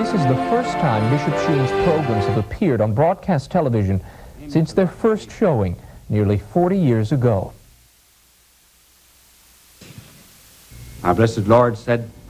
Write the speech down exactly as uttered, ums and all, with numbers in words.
This is the first time Bishop Sheen's programs have appeared on broadcast television since their first showing nearly forty years ago. Our blessed Lord said,